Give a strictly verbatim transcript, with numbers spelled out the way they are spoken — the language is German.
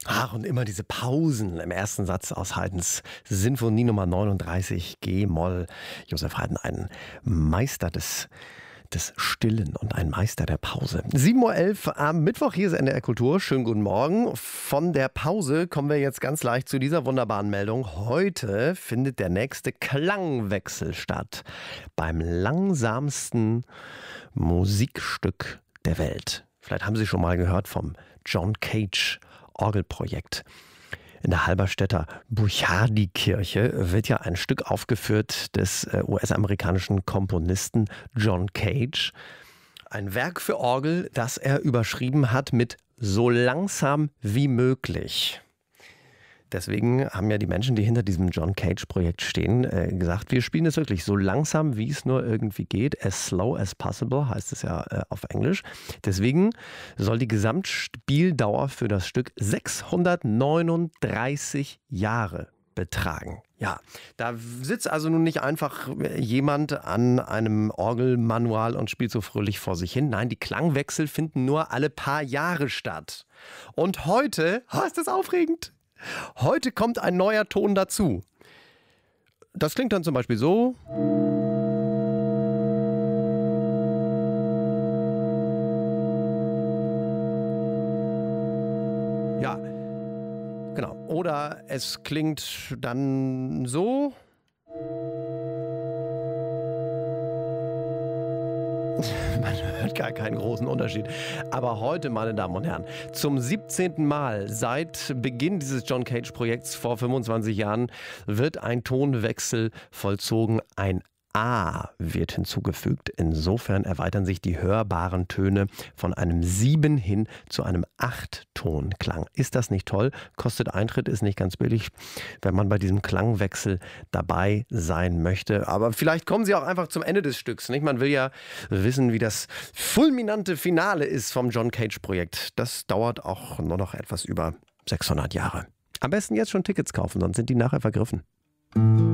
Ach, und immer diese Pausen im ersten Satz aus Haydns Sinfonie Nummer neununddreißig, G-Moll. Joseph Haydn, ein Meister des, des Stillen und ein Meister der Pause. sieben Uhr elf am Mittwoch, hier ist N D R Kultur. Schönen guten Morgen. Von der Pause kommen wir jetzt ganz leicht zu dieser wunderbaren Meldung. Heute findet der nächste Klangwechsel statt. Beim langsamsten Musikstück der Welt. Vielleicht haben Sie schon mal gehört vom John Cage Orgelprojekt. In der Halberstädter Burchardikirche wird ja ein Stück aufgeführt des U S-amerikanischen Komponisten John Cage. Ein Werk für Orgel, das er überschrieben hat mit "so langsam wie möglich". Deswegen haben ja die Menschen, die hinter diesem John Cage-Projekt stehen, äh, gesagt, wir spielen es wirklich so langsam, wie es nur irgendwie geht. As slow as possible heißt es ja äh, auf Englisch. Deswegen soll die Gesamtspieldauer für das Stück sechshundertneununddreißig Jahre betragen. Ja, da sitzt also nun nicht einfach jemand an einem Orgelmanual und spielt so fröhlich vor sich hin. Nein, die Klangwechsel finden nur alle paar Jahre statt. Und heute, oh, ist das aufregend, heute kommt ein neuer Ton dazu. Das klingt dann zum Beispiel so. Ja, genau. Oder es klingt dann so. Man hört gar keinen großen Unterschied. Aber heute, meine Damen und Herren, zum siebzehnten Mal seit Beginn dieses John Cage-Projekts vor fünfundzwanzig Jahren wird ein Tonwechsel vollzogen. Ein A wird hinzugefügt. Insofern erweitern sich die hörbaren Töne von einem sieben hin zu einem acht-Tonklang. Ist das nicht toll? Kostet Eintritt, ist nicht ganz billig, wenn man bei diesem Klangwechsel dabei sein möchte. Aber vielleicht kommen Sie auch einfach zum Ende des Stücks, nicht? Man will ja wissen, wie das fulminante Finale ist vom John Cage-Projekt. Das dauert auch nur noch etwas über sechshundert Jahre. Am besten jetzt schon Tickets kaufen, sonst sind die nachher vergriffen.